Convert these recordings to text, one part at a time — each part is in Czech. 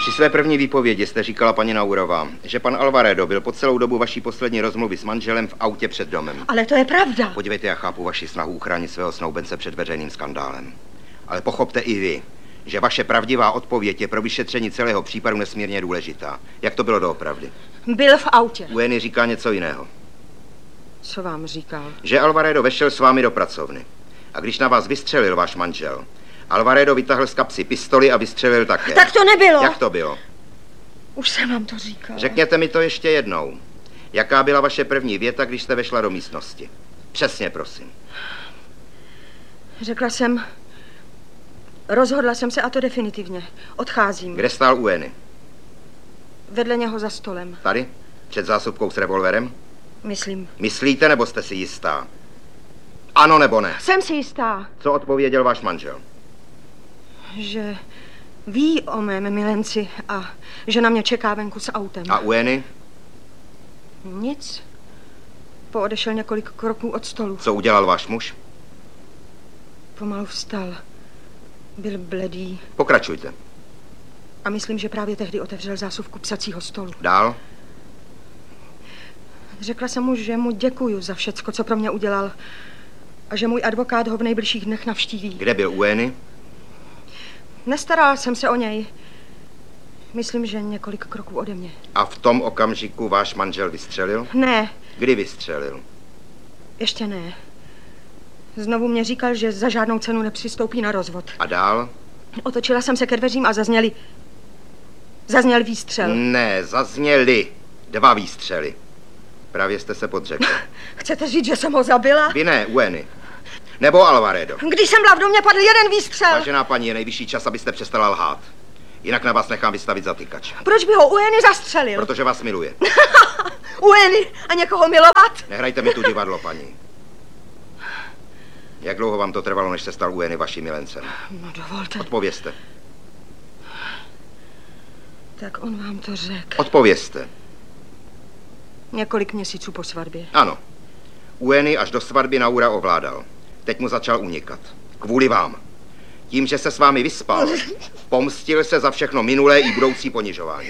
Při své první výpovědi jste říkala, paní Naurová, že pan Alvaredo byl po celou dobu vaší poslední rozmluvy s manželem v autě před domem. Ale to je pravda. Podívejte, já chápu vaši snahu uchránit svého snoubence před veřejným skandálem. Ale pochopte i vy, že vaše pravdivá odpověď je pro vyšetření celého případu nesmírně důležitá. Jak to bylo doopravdy? Byl v autě. Ueny říká něco jiného. Co vám říkal? Že Alvaredo vešel s vámi do pracovny. A když na vás vystřelil váš manžel, Alvaredo vytáhl z kapsy pistoli a vystřelil také. Tak to nebylo. Jak to bylo? Už jsem vám to říkal. Řekněte mi to ještě jednou. Jaká byla vaše první věta, když jste vešla do místnosti? Přesně, prosím. Řekla jsem, rozhodla jsem se, a to definitivně. Odcházím. Kde stál Ueny? Vedle něho za stolem. Tady? Před zásuvkou s revolverem? Myslím. Myslíte, nebo jste si jistá? Ano nebo ne? Jsem si jistá. Co odpověděl váš manžel? Že ví o mém milenci a že na mě čeká venku s autem. A Ueny? Nic. Poodešel několik kroků od stolu. Co udělal váš muž? Pomalu vstal. Byl bledý. Pokračujte. A myslím, že právě tehdy otevřel zásuvku psacího stolu. Dál? Řekla jsem mu, že mu děkuju za všecko, co pro mě udělal. A že můj advokát ho v nejbližších dnech navštíví. Kde byl Ueny? Nestarala jsem se o něj. Myslím, že několik kroků ode mě. A v tom okamžiku váš manžel vystřelil? Ne. Kdy vystřelil? Ještě ne. Znovu mě říkal, že za žádnou cenu nepřistoupí na rozvod. A dál? Otočila jsem se ke dveřím a zazněl výstřel. Ne, zazněly 2 výstřely. Právě jste se podřekl. Chcete říct, že jsem ho zabila? Vy ne, Ueny. Nebo Alvaredo. Když jsem byla v domě, padl jeden výstřel. Vážená paní, je nejvyšší čas, abyste přestala lhát. Jinak na vás nechám vystavit zatykač. Proč by ho Ueny zastřelil? Protože vás miluje. Ueny a někoho milovat? Nehrajte mi tu divadlo, paní. Jak dlouho vám to trvalo, než se stal Ueny vaším milencem? No dovolte. Odpovězte. Tak on vám to řekl. Odpovězte. Několik měsíců po svatbě. Ano. Ueny až do svatby Naura ovládal. Teď mu začal unikat. Kvůli vám. Tím, že se s vámi vyspal, pomstil se za všechno minulé i budoucí ponižování.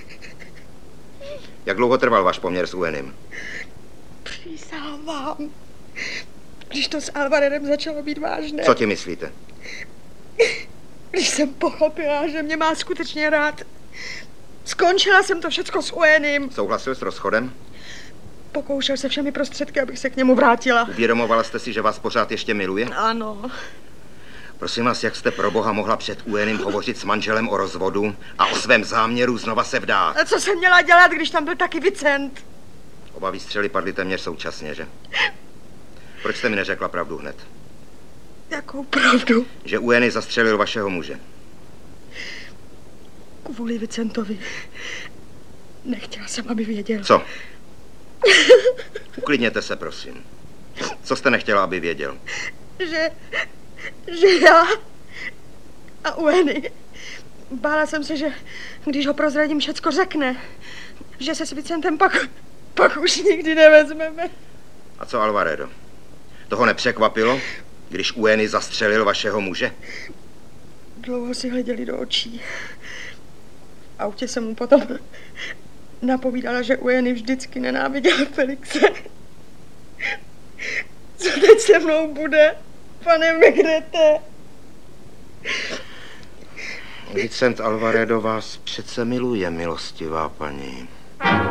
Jak dlouho trval váš poměr s Uenym? Přísahám. Když to s Alvaredem začalo být vážné. Co ti myslíte? Když jsem pochopila, že mě má skutečně rád. Skončila jsem to všecko s Uenym. Souhlasil s rozchodem? Pokoušel se všemi prostředky, abych se k němu vrátila. Uvědomovala jste si, že vás pořád ještě miluje? Ano. Prosím vás, jak jste pro Boha mohla před Uenym hovořit s manželem o rozvodu a o svém záměru znova se vdát? A co jsem měla dělat, když tam byl taky Vicent? Oba výstřely padly téměř současně, že? Proč jste mi neřekla pravdu hned? Jakou pravdu? Že Ueny zastřelil vašeho muže. Kvůli Vicentovi. Nechtěla jsem, aby věděl. Co? Uklidněte se, prosím. Co jste nechtěla, aby věděl? Že já a Ueny. Bála jsem se, že když ho prozradím, všecko řekne. Že se s Vicentem pak už nikdy nevezmeme. A co Alvaredo? Toho nepřekvapilo, když Ueny zastřelil vašeho muže? Dlouho si hleděli do očí. V autě jsem mu potom napovídala, že Ueny vždycky nenáviděl Felixe. Co teď se mnou bude, pane Megrete? Vicent Alvaredo vás přece miluje, milostivá paní.